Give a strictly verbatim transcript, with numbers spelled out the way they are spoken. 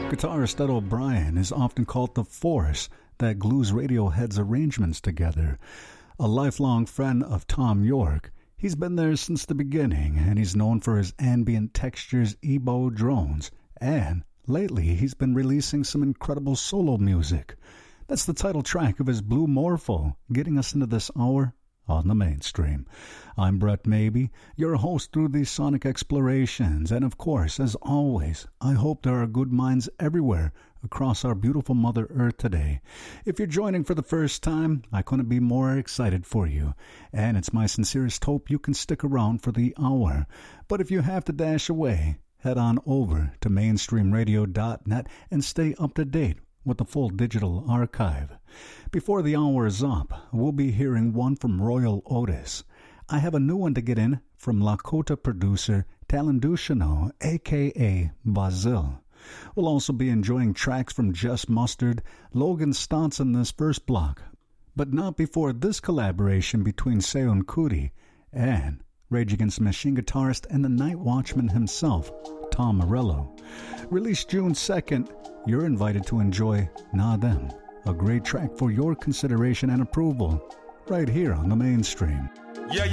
Guitarist Ed O'Brien is often called the force that glues Radiohead's arrangements together. A lifelong friend of Thom Yorke, he's been there since the beginning, and he's known for his ambient textures, ebo drones, and lately he's been releasing some incredible solo music. That's the title track of his Blue Morpho, getting us into this hour on the mainstream. I'm Brett Maybe, your host through these sonic explorations, and of course, as always, I hope there are good minds everywhere across our beautiful Mother Earth today. If you're joining for the first time, I couldn't be more excited for you, and it's my sincerest hope you can stick around for the hour. But if you have to dash away, head on over to mainstream radio dot net and stay up to date with the full digital archive. Before the hour is up, we'll be hearing one from Royal Otis. I have a new one to get in from Lakota producer Talendushino, a k a. Bazil. We'll also be enjoying tracks from Just Mustard, Logan Stotts in this first block, but not before this collaboration between Seun Kuti and Rage Against the Machine guitarist and the Night Watchman himself, Tom Morello. Released June second, you're invited to enjoy Na Them, a great track for your consideration and approval, right here on the mainstream. Yeah.